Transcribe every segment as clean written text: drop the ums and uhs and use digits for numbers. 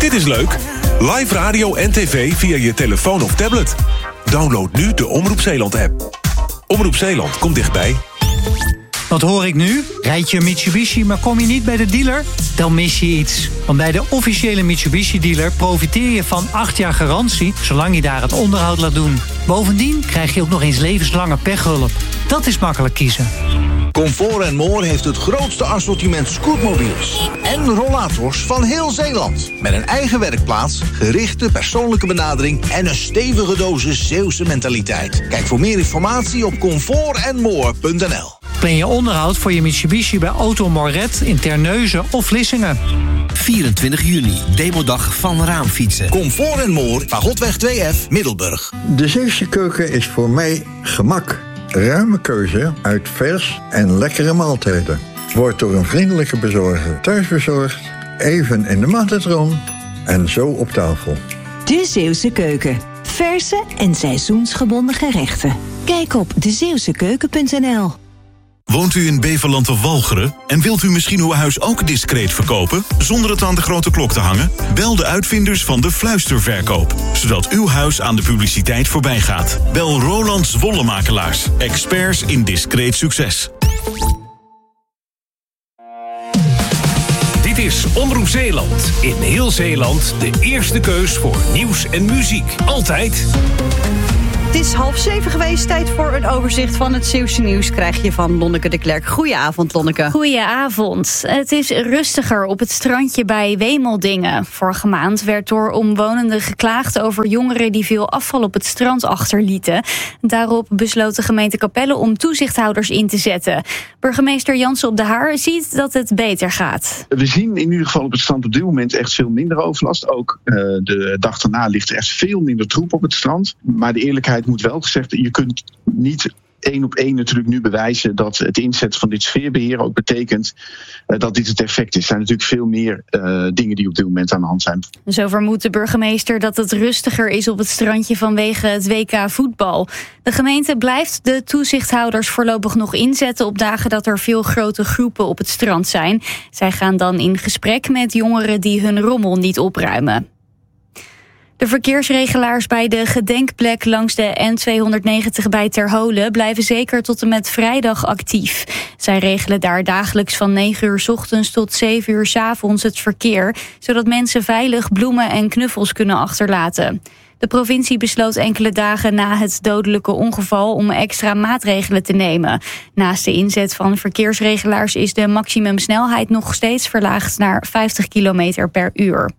Dit is leuk. Live radio en tv via je telefoon of tablet. Download nu de Omroep Zeeland-app. Omroep Zeeland komt dichtbij. Wat hoor ik nu? Rijd je een Mitsubishi, maar kom je niet bij de dealer? Dan mis je iets. Want bij de officiële Mitsubishi-dealer profiteer je van 8 jaar garantie, zolang je daar het onderhoud laat doen. Bovendien krijg je ook nog eens levenslange pechhulp. Dat is makkelijk kiezen. Comfort & More heeft het grootste assortiment scootmobiels en rollators van heel Zeeland. Met een eigen werkplaats, gerichte persoonlijke benadering en een stevige dosis Zeeuwse mentaliteit. Kijk voor meer informatie op comfortandmore.nl. Plan je onderhoud voor je Mitsubishi bij Auto Moret in Terneuzen of Vlissingen. 24 juni, demodag van raamfietsen. Comfort & More, Pagotweg 2F, Middelburg. De Zeeuwse keuken is voor mij gemak. Ruime keuze uit vers en lekkere maaltijden. Wordt door een vriendelijke bezorger thuisbezorgd, even in de magnetron en zo op tafel. De Zeeuwse keuken. Verse en seizoensgebonden gerechten. Kijk op dezeeuwsekeuken.nl. Woont u in Beverland of Walcheren en wilt u misschien uw huis ook discreet verkopen, zonder het aan de grote klok te hangen? Bel de uitvinders van de Fluisterverkoop, zodat uw huis aan de publiciteit voorbij gaat. Bel Roland Wollemakelaars, experts in discreet succes. Dit is Omroep Zeeland. In heel Zeeland de eerste keus voor nieuws en muziek. Altijd. Het is 6:30 geweest, tijd voor een overzicht van het Zeeuwse nieuws krijg je van Lonneke de Klerk. Goedenavond, Lonneke. Goedenavond. Het is rustiger op het strandje bij Wemeldingen. Vorige maand werd door omwonenden geklaagd over jongeren die veel afval op het strand achterlieten. Daarop besloot de gemeente Capelle om toezichthouders in te zetten. Burgemeester Jansen op de Haar ziet dat het beter gaat. We zien in ieder geval op het strand op dit moment echt veel minder overlast. Ook de dag daarna ligt er echt veel minder troep op het strand. Maar de eerlijkheid moet wel gezegd, je kunt niet 1 op 1 natuurlijk nu bewijzen dat het inzetten van dit sfeerbeheer ook betekent dat dit het effect is. Er zijn natuurlijk veel meer dingen die op dit moment aan de hand zijn. Zo vermoedt de burgemeester dat het rustiger is op het strandje vanwege het WK voetbal. De gemeente blijft de toezichthouders voorlopig nog inzetten op dagen dat er veel grote groepen op het strand zijn. Zij gaan dan in gesprek met jongeren die hun rommel niet opruimen. De verkeersregelaars bij de gedenkplek langs de N290 bij Terholen blijven zeker tot en met vrijdag actief. Zij regelen daar dagelijks van 9 uur 's ochtends tot 7 uur 's avonds het verkeer, zodat mensen veilig bloemen en knuffels kunnen achterlaten. De provincie besloot enkele dagen na het dodelijke ongeval om extra maatregelen te nemen. Naast de inzet van verkeersregelaars is de maximumsnelheid nog steeds verlaagd naar 50 km per uur.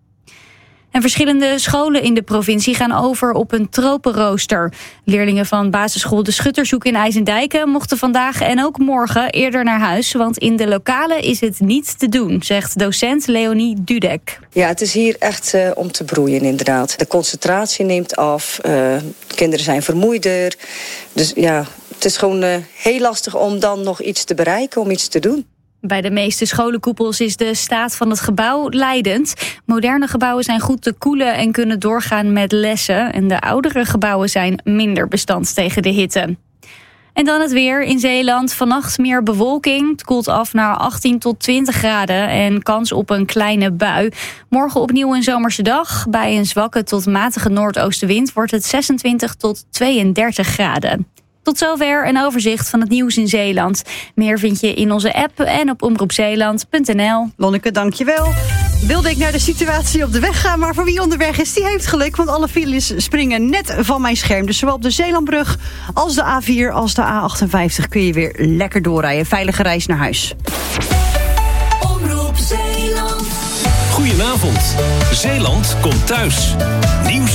En verschillende scholen in de provincie gaan over op een tropenrooster. Leerlingen van basisschool De Schuttershoek in IJsendijken mochten vandaag en ook morgen eerder naar huis, want in de lokalen is het niet te doen, zegt docent Leonie Dudek. Ja, het is hier echt om te broeien inderdaad. De concentratie neemt af, kinderen zijn vermoeider. Dus ja, het is gewoon heel lastig om dan nog iets te bereiken, om iets te doen. Bij de meeste scholenkoepels is de staat van het gebouw leidend. Moderne gebouwen zijn goed te koelen en kunnen doorgaan met lessen. En de oudere gebouwen zijn minder bestand tegen de hitte. En dan het weer in Zeeland. Vannacht meer bewolking. Het koelt af naar 18 tot 20 graden en kans op een kleine bui. Morgen opnieuw een zomerse dag. Bij een zwakke tot matige noordoostenwind wordt het 26 tot 32 graden. Tot zover een overzicht van het nieuws in Zeeland. Meer vind je in onze app en op omroepzeeland.nl. Lonneke, dankjewel. Wilde ik naar de situatie op de weg gaan, maar voor wie onderweg is, die heeft geluk. Want alle files springen net van mijn scherm. Dus zowel op de Zeelandbrug als de A4 als de A58 kun je weer lekker doorrijden. Veilige reis naar huis. Omroep Zeeland. Goedenavond. Zeeland komt thuis. Nieuws